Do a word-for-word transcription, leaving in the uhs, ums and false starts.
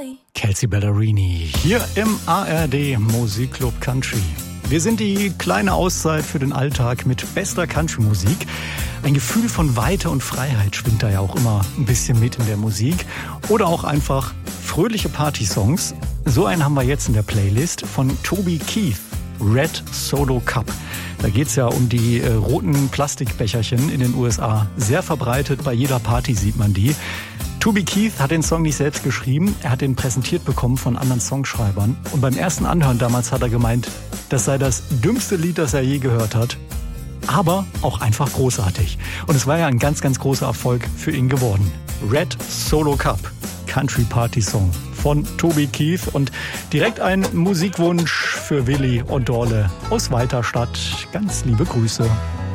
Kelsea Ballerini hier im A R D Musikclub Country. Wir sind die kleine Auszeit für den Alltag mit bester Country-Musik. Ein Gefühl von Weite und Freiheit schwingt da ja auch immer ein bisschen mit in der Musik. Oder auch einfach fröhliche Party-Songs. So einen haben wir jetzt in der Playlist von Toby Keith, Red Solo Cup. Da geht's ja um die äh, roten Plastikbecherchen in den U S A. Sehr verbreitet, bei jeder Party sieht man die. Toby Keith hat den Song nicht selbst geschrieben, er hat den präsentiert bekommen von anderen Songschreibern. Und beim ersten Anhören damals hat er gemeint, das sei das dümmste Lied, das er je gehört hat. Aber auch einfach großartig. Und es war ja ein ganz, ganz großer Erfolg für ihn geworden. Red Solo Cup, Country Party Song von Toby Keith. Und direkt ein Musikwunsch für Willi und Dorle aus Weiterstadt. Ganz liebe Grüße.